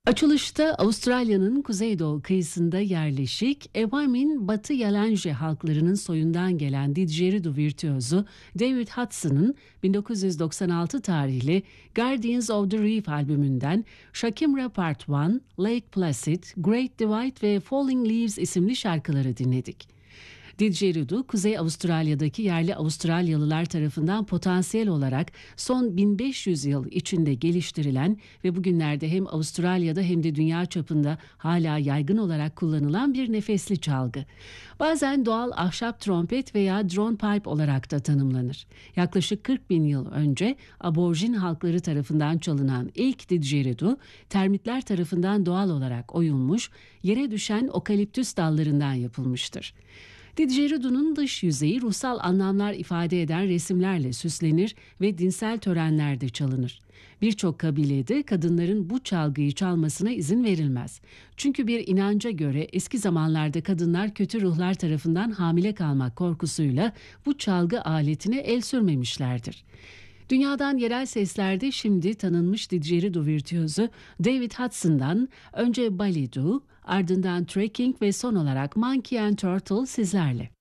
Açılışta Avustralya'nın kuzeydoğu kıyısında yerleşik Ewamin Batı Yalanji halklarının soyundan gelen didgeridoo virtüözü David Hudson'ın 1996 tarihli Guardians of the Reef albümünden Shakimra Part 1, Lake Placid, Great Divide ve Falling Leaves isimli şarkıları dinledik. Didgeridoo, Kuzey Avustralya'daki yerli Avustralyalılar tarafından potansiyel olarak son 1500 yıl içinde geliştirilen ve bugünlerde hem Avustralya'da hem de dünya çapında hala yaygın olarak kullanılan bir nefesli çalgı. Bazen doğal ahşap trompet veya drone pipe olarak da tanımlanır. Yaklaşık 40 bin yıl önce aborjin halkları tarafından çalınan ilk didgeridoo, termitler tarafından doğal olarak oyulmuş, yere düşen okaliptüs dallarından yapılmıştır. Didgeridoo'nun dış yüzeyi ruhsal anlamlar ifade eden resimlerle süslenir ve dinsel törenlerde çalınır. Birçok kabilede kadınların bu çalgıyı çalmasına izin verilmez. Çünkü bir inanca göre eski zamanlarda kadınlar kötü ruhlar tarafından hamile kalmak korkusuyla bu çalgı aletine el sürmemişlerdir. Dünyadan yerel seslerde şimdi tanınmış didgeridoo virtüözü David Hudson'dan önce Ballyadoo, ardından Trekking ve son olarak Monkey and Turtle sizlerle.